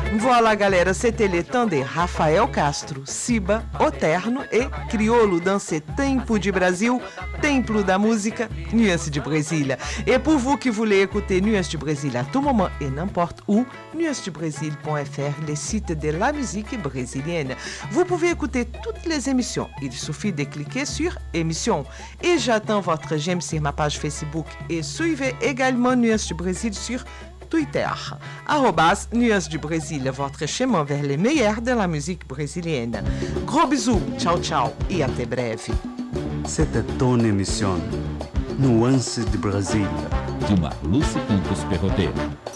Voilà, galera, c'était le temps de Rafael Castro, Siba, Oterno e Criolo dans ce tempo de Brasil, templo da música, Nuance de Brasília. Et pour vous qui voulez écouter Nuance du Brésil à tout moment et n'importe où, nuancedubrésil.fr, le site de la musique brésilienne. Vous pouvez écouter toutes les émissions. Il suffit de cliquer sur émissions. Et j'attends votre j'aime sur ma page Facebook et suivez également Nuance du Brésil sur Twitter. @Nuance du Brésil, votre chemin vers les meilleurs de la musique brésilienne. Gros bisous, ciao ciao et até breve. C'était ton émission, Nuances de Brasília. De Marluce Campos Perroteiro.